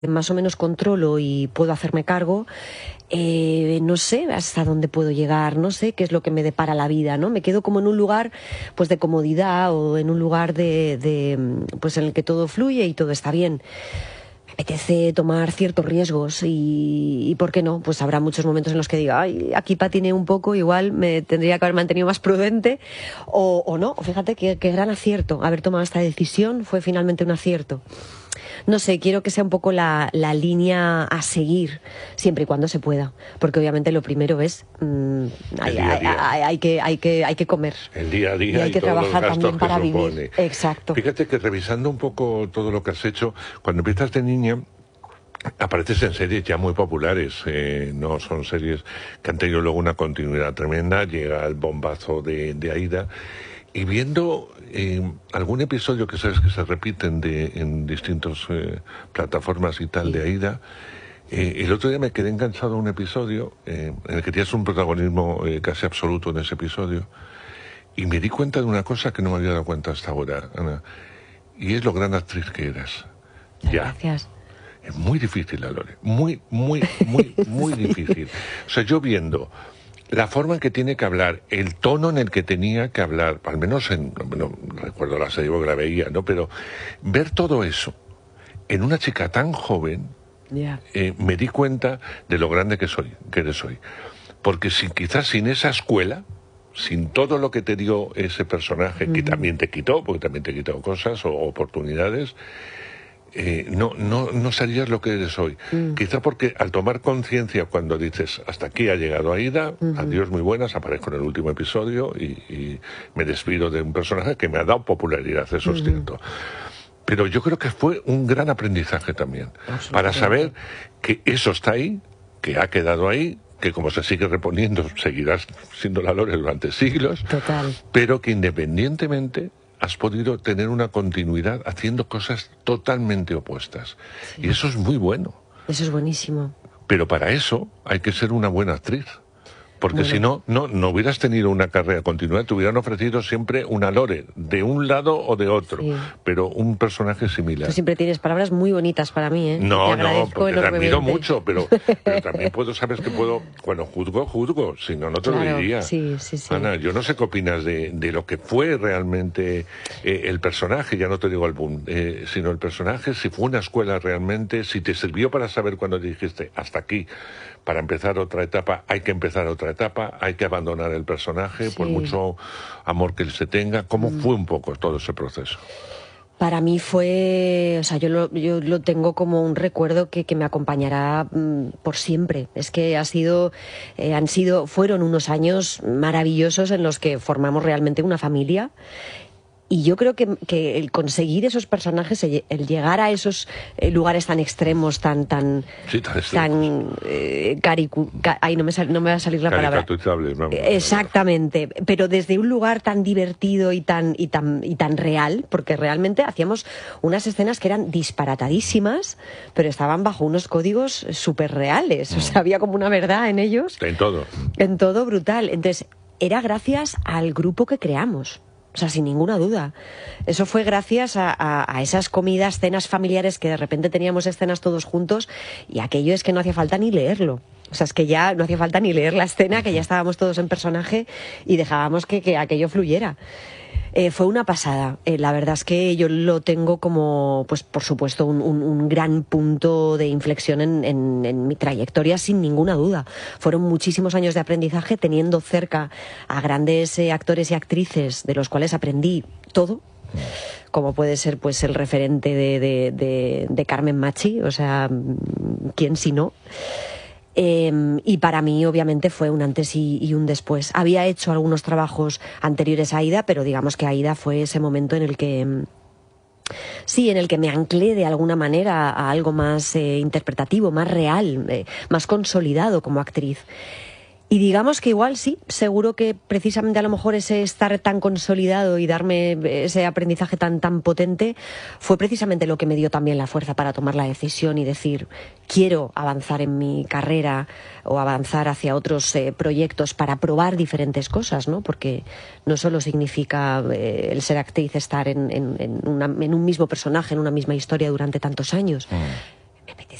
más o menos controlo y puedo hacerme cargo, no sé hasta dónde puedo llegar, no sé qué es lo que me depara la vida, ¿no? Me quedo como en un lugar pues de comodidad o en un lugar pues en el que todo fluye y todo está bien. Me apetece tomar ciertos riesgos y ¿por qué no? Pues habrá muchos momentos en los que diga, ay, aquí patiné un poco, igual me tendría que haber mantenido más prudente o no. Fíjate qué gran acierto haber tomado esta decisión, fue finalmente un acierto. No sé, quiero que sea un poco la línea a seguir, siempre y cuando se pueda, porque obviamente lo primero es hay que comer. El día a día y hay que trabajar también para vivir. Exacto. Fíjate que revisando un poco todo lo que has hecho, cuando empiezas de niña, apareces en series ya muy populares, no son series que han tenido luego una continuidad tremenda, llega el bombazo de Aída. Y viendo algún episodio que sabes que se repiten en distintas plataformas y tal de Aída, el otro día me quedé enganchado a un episodio en el que tienes un protagonismo casi absoluto en ese episodio y me di cuenta de una cosa que no me había dado cuenta hasta ahora, Ana, y es lo gran actriz que eras. Gracias. Es muy difícil, Lore, muy difícil. O sea, yo viendo la forma en que tiene que hablar, el tono en el que tenía que hablar, al menos no recuerdo la serie porque la veía, ¿no? Pero ver todo eso en una chica tan joven, me di cuenta de lo grande que eres hoy. Porque quizás sin esa escuela, sin todo lo que te dio ese personaje, que también te quitó, porque también te quitó cosas o oportunidades, no serías lo que eres hoy. Quizá porque al tomar conciencia, cuando dices hasta aquí ha llegado Aída, adiós muy buenas, aparezco en el último episodio y me despido de un personaje que me ha dado popularidad, eso es cierto. Pero yo creo que fue un gran aprendizaje también, para saber que eso está ahí, que ha quedado ahí, que como se sigue reponiendo, seguirás siendo la Lore durante siglos. Total. Pero que independientemente has podido tener una continuidad haciendo cosas totalmente opuestas. Sí. Y eso es muy bueno. Eso es buenísimo. Pero para eso hay que ser una buena actriz. Porque si no hubieras tenido una carrera continua, te hubieran ofrecido siempre una Lore, de un lado o de otro, pero un personaje similar. Tú siempre tienes palabras muy bonitas para mí, ¿eh? No, porque te admiro mucho, pero también sabes que puedo, cuando juzgo, si no, no te lo diría. Sí. Ana, yo no sé qué opinas de lo que fue realmente el personaje, ya no te digo el boom, sino el personaje, si fue una escuela realmente, si te sirvió para saber cuando dijiste, hasta aquí, para empezar otra etapa, hay que empezar otra etapa, hay que abandonar el personaje, por mucho amor que él se tenga. ¿Cómo fue un poco todo ese proceso? Para mí fue, o sea, yo lo tengo como un recuerdo que me acompañará por siempre. Es que fueron unos años maravillosos en los que formamos realmente una familia. Y yo creo que el conseguir esos personajes, el llegar a esos lugares tan extremos, no me va a salir la palabra. Exactamente, pero desde un lugar tan divertido y tan real, porque realmente hacíamos unas escenas que eran disparatadísimas, pero estaban bajo unos códigos súper reales. O sea, había como una verdad en ellos. En todo. En todo brutal. Entonces, era gracias al grupo que creamos. O sea, sin ninguna duda. Eso fue gracias a esas comidas, cenas familiares que de repente teníamos escenas todos juntos y aquello es que no hacía falta ni leerlo. O sea, es que ya no hacía falta ni leer la escena, que ya estábamos todos en personaje y dejábamos que aquello fluyera. Fue una pasada. La verdad es que yo lo tengo como, pues por supuesto, un gran punto de inflexión en mi trayectoria, sin ninguna duda. Fueron muchísimos años de aprendizaje, teniendo cerca a grandes actores y actrices de los cuales aprendí todo, como puede ser pues el referente de Carmen Machi, o sea, ¿quién si no? Y para mí obviamente fue un antes y un después. Había hecho algunos trabajos anteriores a Aída, pero digamos que Aída fue ese momento en el que me anclé de alguna manera a algo más interpretativo, más real, más consolidado como actriz. Y digamos que igual sí, seguro que precisamente a lo mejor ese estar tan consolidado y darme ese aprendizaje tan potente fue precisamente lo que me dio también la fuerza para tomar la decisión y decir, quiero avanzar en mi carrera o avanzar hacia otros proyectos para probar diferentes cosas, ¿no? Porque no solo significa el ser actriz estar en un mismo personaje, en una misma historia durante tantos años.